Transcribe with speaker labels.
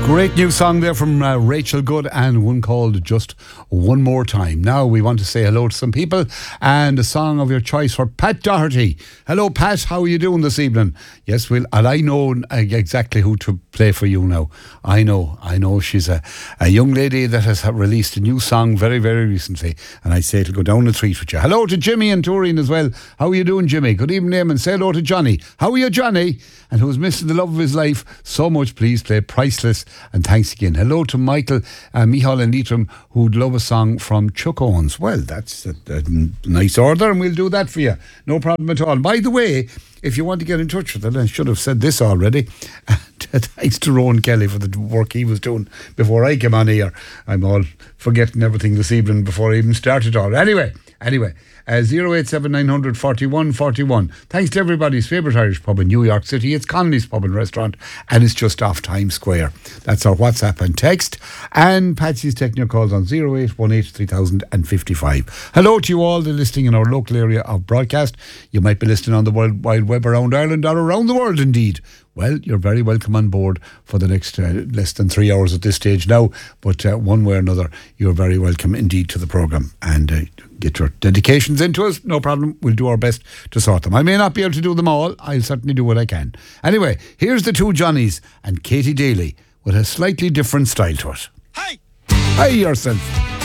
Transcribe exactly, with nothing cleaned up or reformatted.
Speaker 1: Great new song there from uh, Rachel Good, and one called Just One More Time. Now we want to say hello to some people, and a song of your choice for Pat Doherty. Hello Pat, how are you doing this evening? Yes, well, and I know exactly who to play for you now. I know, I know she's a, a young lady that has released a new song very, very recently, and I say it'll go down a treat with you. Hello to Jimmy and Toreen as well. How are you doing, Jimmy? Good evening, and say hello to Johnny. How are you, Johnny? And who's missing the love of his life so much, please play Priceless, and thanks again. Hello to Michael, uh, Michal and Leitrim, who'd love a song from Chuck Owens. Well, that's a, a nice order, and we'll do that for you. No problem at all. By the way, if you want to get in touch with it, I should have said this already, thanks to Rowan Kelly for the work he was doing before I came on here. I'm all forgetting everything this evening before I even started all. Anyway, anyway, uh, zero eight seven nine hundred forty-one forty-one. Thanks to everybody's favourite Irish pub in New York City. It's Connolly's Pub and Restaurant, and it's just off Times Square. That's our WhatsApp and text. And Patsy's taking your calls on zero eight one eight three thousand fifty-five. Hello to you all that are listening in our local area of broadcast. You might be listening on the World Wide Web around Ireland or around the world indeed. Well, you're very welcome on board for the next uh, less than three hours at this stage now. But uh, one way or another, you're very welcome indeed to the programme. And uh, get your dedications into us. No problem. We'll do our best to sort them. I may not be able to do them all. I'll certainly do what I can. Anyway, here's the two Johnnies and Katie Daly with a slightly different style to it.
Speaker 2: Hey!
Speaker 1: Hey yourself.